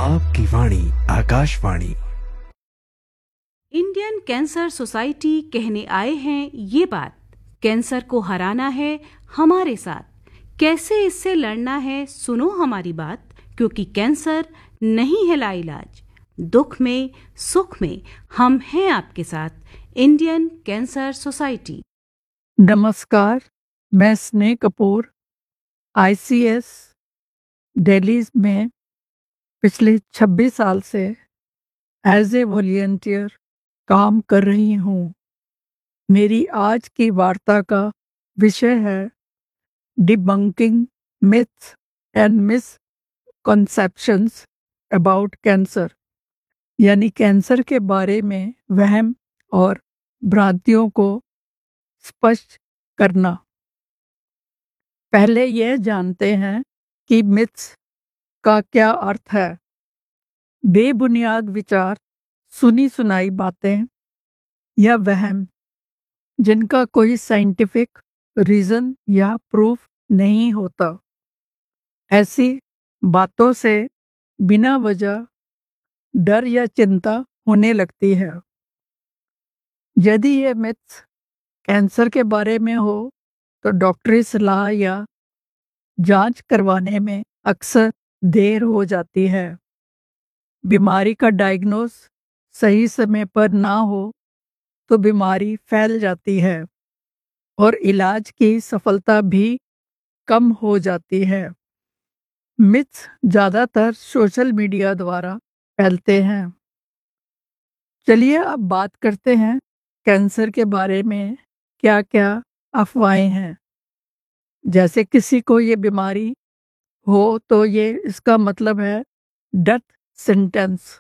आपकी वाणी Akashvani. Indian cancer society कहने आए हैं ये बात, कैंसर को हराना है हमारे साथ, कैसे इससे लड़ना है सुनो हमारी बात, क्योंकि कैंसर नहीं है लाइलाज, दुख में सुख में हम हैं आपके साथ। Indian cancer society. नमस्कार, मैं स्नेह कपूर आईसीएस दिल्ली में पिछले 26 साल से एज ए वॉलंटियर काम कर रही हूँ। मेरी आज की वार्ता का विषय है debunking myths and misconceptions about cancer, यानी कैंसर के बारे में वहम और भ्रांतियों को स्पष्ट करना। पहले यह जानते हैं कि मिथ्स का क्या अर्थ है। बेबुनियाद विचार, सुनी सुनाई बातें या वहम जिनका कोई साइंटिफिक रीजन या प्रूफ नहीं होता। ऐसी बातों से बिना वजह डर या चिंता होने लगती है। यदि ये मिथ्स कैंसर के बारे में हो तो डॉक्टरी सलाह या जांच करवाने में अक्सर देर हो जाती है। बीमारी का डायग्नोस सही समय पर ना हो तो बीमारी फैल जाती है और इलाज की सफलता भी कम हो जाती है। मिथ्स ज़्यादातर सोशल मीडिया द्वारा फैलते हैं। चलिए अब बात करते हैं कैंसर के बारे में क्या क्या अफवाहें हैं। जैसे किसी को ये बीमारी हो तो ये इसका मतलब है डेथ सेंटेंस,